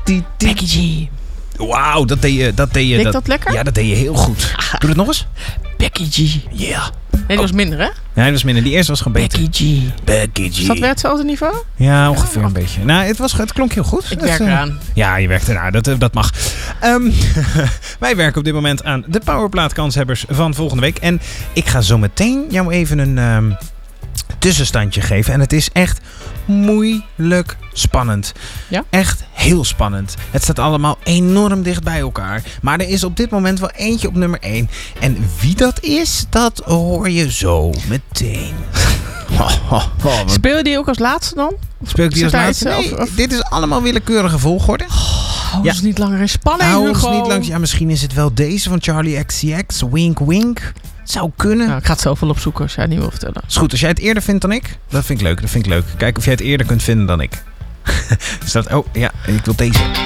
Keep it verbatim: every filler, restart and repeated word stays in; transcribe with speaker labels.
Speaker 1: Becky G.
Speaker 2: Wauw, dat deed je... Dat deed je
Speaker 1: Deed
Speaker 2: dat,
Speaker 1: dat lekker?
Speaker 2: Ja, dat deed je heel goed. Doe het nog eens.
Speaker 1: Becky G.
Speaker 2: Ja. Yeah.
Speaker 1: Nee, die was minder, hè?
Speaker 2: Ja, dat was minder. Die eerste was gewoon beter.
Speaker 1: Becky G.
Speaker 2: Becky G.
Speaker 1: Is dat weer hetzelfde niveau?
Speaker 2: Ja, ongeveer een beetje. Nou, het, was, het klonk heel goed.
Speaker 1: Ik
Speaker 2: Dat,
Speaker 1: werk
Speaker 2: uh,
Speaker 1: eraan.
Speaker 2: Ja, je werkt eraan. Dat, dat mag. Um, wij werken op dit moment aan de Powerplaat-kanshebbers van volgende week. En ik ga zo meteen jou even een um, tussenstandje geven. En het is echt moeilijk spannend.
Speaker 1: Ja?
Speaker 2: Echt heel spannend. Het staat allemaal enorm dicht bij elkaar. Maar er is op dit moment wel eentje op nummer één. En wie dat is, dat hoor je zo meteen. Oh, oh, oh,
Speaker 1: Speel je die ook als laatste dan?
Speaker 2: Speel ik die als laatste? Nee,
Speaker 1: of, of?
Speaker 2: dit is allemaal willekeurige volgorde.
Speaker 1: Hou
Speaker 2: Ja.
Speaker 1: ons niet langer in spanning,
Speaker 2: Hou ons
Speaker 1: Hugo.
Speaker 2: niet langs. Ja, misschien is het wel deze van Charlie X C X. Wink, wink. Zou kunnen.
Speaker 1: Nou, ik ga het zelf wel opzoeken als jij het niet wil vertellen.
Speaker 2: Is goed. Als jij het eerder vindt dan ik, dat vind ik leuk. Dat vind ik leuk. Kijk of jij het eerder kunt vinden dan ik. Dus dat, oh ja, ik wil deze.